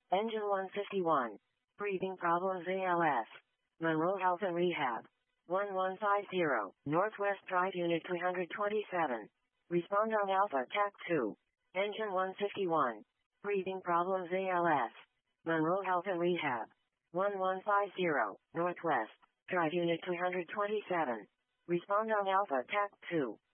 Engine 151. Breathing problems ALS. Monroe Health and Rehab. 1150. Northwest Drive Unit 327. Respond on Alpha TAC 2. Engine 151. Breathing problems ALS. Monroe Health and Rehab. 1150. Northwest Drive Unit 327. Respond on Alpha TAC 2.